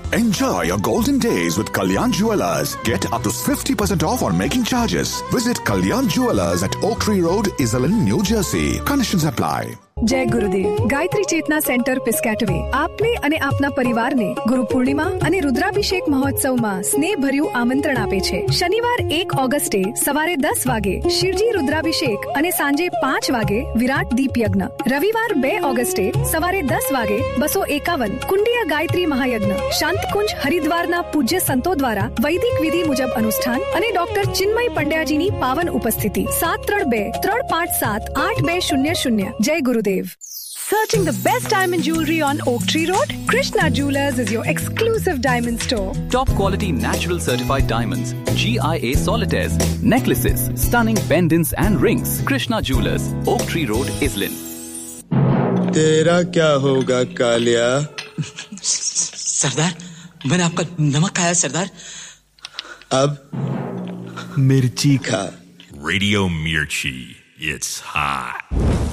Enjoy your golden days with Kalyan Jewellers. Get up to 50% off on making charges. Visit Kalyan Jewellers at Oak Tree Road, Iselin, New Jersey. Conditions apply. જય ગુરુદેવ. ગાયત્રી ચેતના centre પિસ્કેટવે આપને અને આપના પરિવારને ગુરુ પૂર્ણિમા અને રુદ્રાભિષેક મહોત્સવમાં સ્નેહભર્યું આમંત્રણ આપે છે. શનિવાર 1 ઓગસ્ટે સવારે 10 વાગે શિવજી રુદ્રાભિષેક અને સાંજે 5 વાગે વિરાટ દીપ યજ્ઞ. રવિવાર 2 ઓગસ્ટે સવારે 10 વાગે 251 કુંડીય ગાયત્રી મહાયજ્ઞ. શાંતકુંજ હરિદ્વારના પૂજ્ય સંતો દ્વારા વૈદિક વિધિ મુજબ અનુષ્ઠાન અને ડોક્ટર ચિન્મય પંડ્યાજીની પાવન ઉપસ્થિતિ. 7323578200. જય ગુરુદેવ. Searching the best diamond jewelry on Oak Tree Road? Krishna Jewellers is your exclusive diamond store. Top quality natural certified diamonds, GIA solitaires, necklaces, stunning pendants and rings. Krishna Jewellers, Oak Tree Road, Iselin. तेरा क्या होगा कालिया? सरदार, मैंने आपका नमक खाया सरदार. अब मिर्ची खा. Radio Mirchi. It's hot.